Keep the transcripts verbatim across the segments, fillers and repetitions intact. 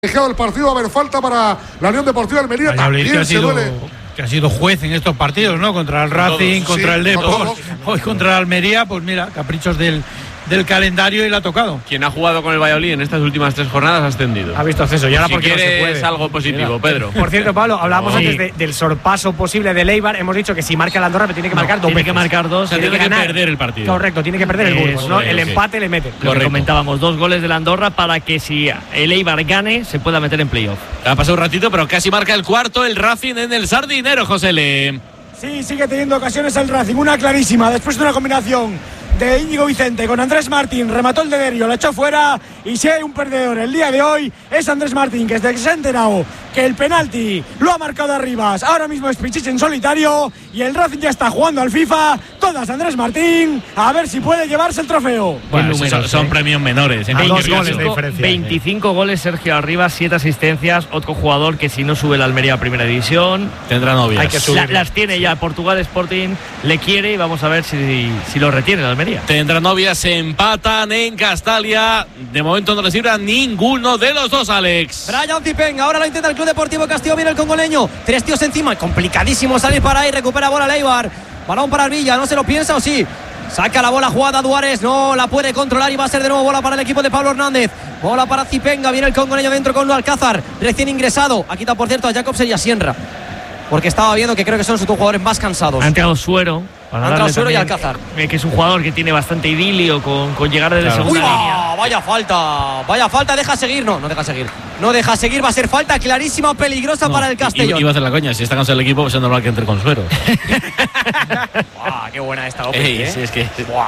Dejado el partido, a ver, falta para la Unión Deportiva Almería. También que ha, sido, que ha sido juez en estos partidos, ¿no? Contra el Racing, todos, contra sí, el Depor, hoy contra el Almería, pues mira, caprichos del, del calendario y le ha tocado. Quien ha jugado con el Valladolid en estas últimas tres jornadas ha ascendido. Ha visto acceso. Y ahora si porque quieres no se puede. Algo positivo, mira. Pedro. Por cierto, Pablo, hablábamos no, antes de, del sorpaso posible de Eibar. Hemos dicho que si marca el Andorra, pero tiene que no, marcar dos tiene veces. que marcar dos. O sea, tiene, tiene que, que perder el partido. Correcto, tiene que perder el Burgos, ¿no? El sí. empate le mete. Lo que comentábamos, dos goles del Andorra para que si el Eibar gane, se pueda meter en playoff. Ha pasado un ratito, pero casi marca el cuarto el Racing en el Sardinero, José Le. Sí, sigue teniendo ocasiones el Racing, una clarísima, después de una combinación de Íñigo Vicente con Andrés Martín, remató el de Derio, lo echó fuera, y si hay un perdedor el día de hoy es Andrés Martín, que desde que se ha enterado que el penalti lo ha marcado Arribas, ahora mismo es Pichichi en solitario y el Racing ya está jugando al FIFA, todas Andrés Martín, a ver si puede llevarse el trofeo. Bueno, números, son, son eh. premios menores, en dos goles de diferencia. veinticinco goles Sergio Arribas, siete asistencias, otro jugador que si no sube la Almería a primera división tendrá novias. Hay que subir. La, las tiene ya, Portugal Sporting le quiere y vamos a ver si, si lo retiene la Almería. Tendrá novias, se empatan en Castalia. De momento no les sirve a ninguno de los dos, Alex. Brian Zipenga, ahora lo intenta el Club Deportivo Castillo, viene el congoleño. Tres tíos encima, complicadísimo salir para ahí, recupera bola Leibar. Balón para Arvilla, no se lo piensa o sí. Saca la bola jugada Duárez, no la puede controlar y va a ser de nuevo bola para el equipo de Pablo Hernández. Bola para Zipenga, viene el congoleño dentro con Alcázar, recién ingresado. Ha quitado por cierto a Jacobsen y a Sierra, porque estaba viendo que creo que son sus dos jugadores más cansados. Ha entrado Suero. Ha entrado Suero y Alcázar. Que es un jugador que tiene bastante idilio con, con llegar desde claro. segunda Uy, línea. Vaya falta, vaya falta, deja seguir. No, no deja seguir. No deja seguir, va a ser falta clarísima, peligrosa no, para el Castellón. Iba a hacer la coña, si está cansado el equipo, pues es normal que entre con Suero. Buah, qué buena esta López, Ey, ¿eh? sí, es que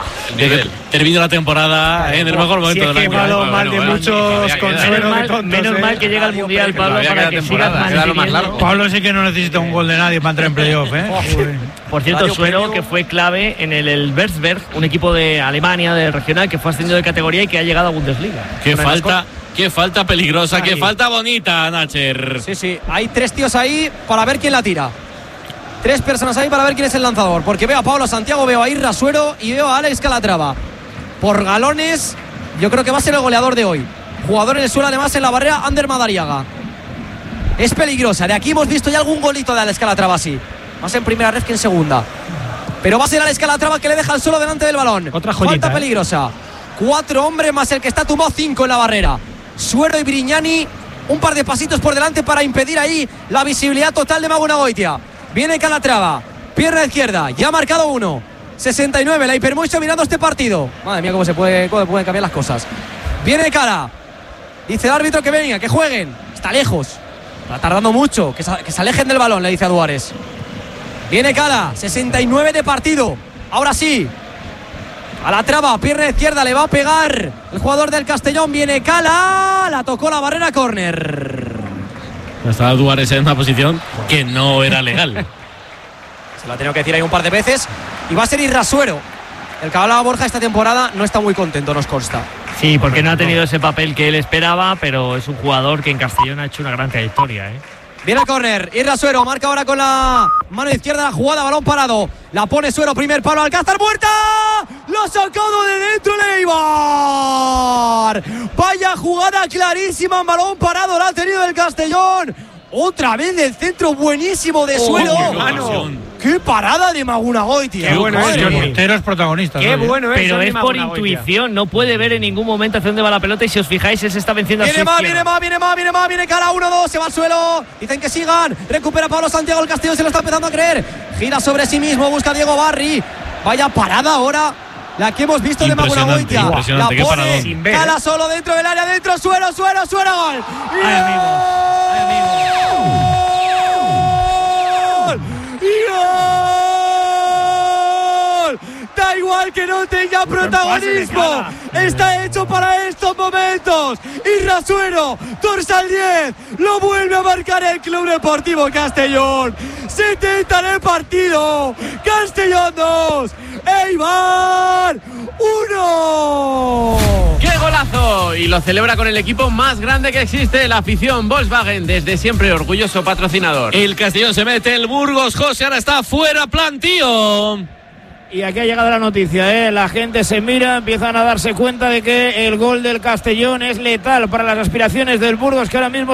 termina la temporada claro, en el mejor momento si del año. Bueno, mal de bueno, muchos con Suero mal, tontos, menos eh. mal que llega el Mundial, Pablo, para que sigas manteniendo. Pablo sí que no necesita un gol de nadie para entrar en playoff, ¿eh? Por cierto, Suero, que fue clave en el, el Würzburg, un equipo de Alemania, de regional, que fue ascendido de categoría y que ha llegado a Bundesliga. Qué falta, qué falta peligrosa, ahí. Qué falta bonita, Nacher. Sí, sí, hay tres tíos ahí para ver quién la tira. Tres personas ahí para ver quién es el lanzador. Porque veo a Pablo Santiago, veo a Irra Suero y veo a Alex Calatrava. Por galones, yo creo que va a ser el goleador de hoy. Jugador en el suelo, además en la barrera, Ander Madariaga. Es peligrosa. De aquí hemos visto ya algún golito de Alex Calatrava, sí. Más en primera red que en segunda. Pero va a ser Alex Calatrava que le deja el suelo delante del balón. Otra joyita, falta peligrosa. Cuatro hombres más el que está tumbado, cinco en la barrera. Suero y Brignani, un par de pasitos por delante para impedir ahí la visibilidad total de Mago Nagoitia. Viene Calatrava, pierna izquierda, ya ha marcado uno. sesenta y nueve, la Hipermocho mirando este partido. Madre mía, cómo se puede, cómo pueden cambiar las cosas. Viene Cara, dice el árbitro que venga, que jueguen. Está lejos, está tardando mucho, que se, que se alejen del balón, le dice a Duárez. Viene Cara, sesenta y nueve de partido. Ahora sí, a la traba, pierna izquierda, le va a pegar el jugador del Castellón. Viene Cala, la tocó la barrera, córner. Estaba Duárez en una posición que no era legal. Se lo ha tenido que decir ahí un par de veces. Y va a ser Irra Suero. El que hablaba Borja esta temporada no está muy contento, nos consta. Sí, porque no ha tenido ese papel que él esperaba, pero es un jugador que en Castellón ha hecho una gran trayectoria, ¿eh? Viene el córner, Irra Suero, marca ahora con la mano izquierda la jugada, balón parado. La pone Suero, primer palo, Alcázar, ¡muerta! ¡Lo ha sacado de dentro Leibar! Vaya jugada clarísima, en balón parado, la ha tenido el Castellón. Otra vez del centro buenísimo de Suero. Oh, ¡Qué, ¡Qué parada de Magunagoitia! Qué bueno es, Johnny. Porteros protagonistas. Qué ¿no? bueno es. Pero es por intuición, no puede ver en ningún momento hacia dónde va la pelota y si os fijáis, él se está venciendo a su Viene más, izquierda. viene más, viene más, viene más, viene Cara, uno, dos, se va al suelo. Dicen que sigan, recupera Pablo Santiago, el Castillo se lo está empezando a creer. Gira sobre sí mismo, busca a Diego Barri. Vaya parada ahora, la que hemos visto de Magunagoitia. La pone, Cala solo dentro del área, dentro, Suero, Suero, Suero, gol. Ay, amigo, ay, amigo. Da igual que no tenga protagonismo, está hecho para estos momentos. Irra Suero, dorsal diez, lo vuelve a marcar el Club Deportivo Castellón. setenta en el partido, Castellón dos, Eibar uno. ¡Qué golazo! Y lo celebra con el equipo más grande que existe, la afición Volkswagen, desde siempre orgulloso patrocinador. El Castellón se mete, el Burgos, José, ahora está fuera Plantío. Y aquí ha llegado la noticia, ¿eh? La gente se mira, empiezan a darse cuenta de que el gol del Castellón es letal para las aspiraciones del Burgos, que ahora mismo